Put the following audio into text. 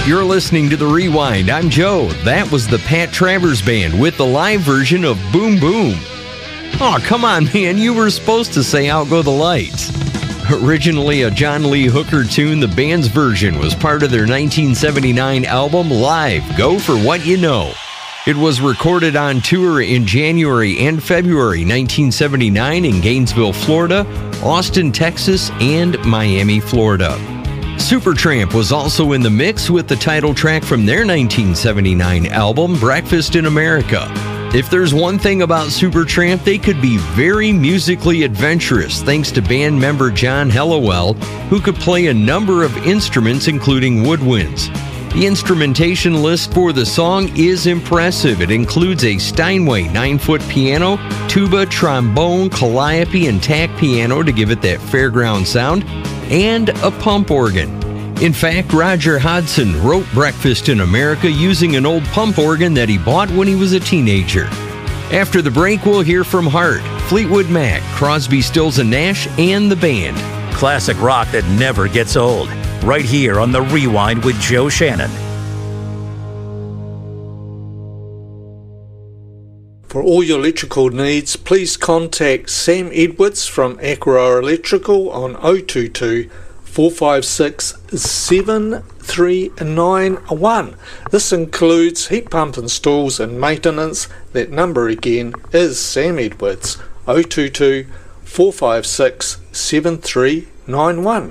You're listening to The Rewind. I'm Joe. That was the Pat Travers Band with the live version of Boom Boom. Oh, come on, man. You were supposed to say Out Go the Lights. Originally a John Lee Hooker tune, the band's version was part of their 1979 album Live, Go For What You Know. It was recorded on tour in January and February 1979 in Gainesville, Florida, Austin, Texas, and Miami, Florida. Supertramp was also in the mix with the title track from their 1979 album, Breakfast in America. If there's one thing about Supertramp, they could be very musically adventurous thanks to band member John Hellowell, who could play a number of instruments including woodwinds. The instrumentation list for the song is impressive. It includes a Steinway 9-foot piano, tuba, trombone, calliope, and tack piano to give it that fairground sound, and a pump organ. In fact, Roger Hodgson wrote Breakfast in America using an old pump organ that he bought when he was a teenager. After the break, we'll hear from Heart, Fleetwood Mac, Crosby, Stills and Nash, and the band. Classic rock that never gets old. Right here on The Rewind with Joe Shannon. For all your electrical needs, please contact Sam Edwards from Aqua Electrical on 022 456 7391. This includes heat pump installs and maintenance. That number again is Sam Edwards, 022 456 7391.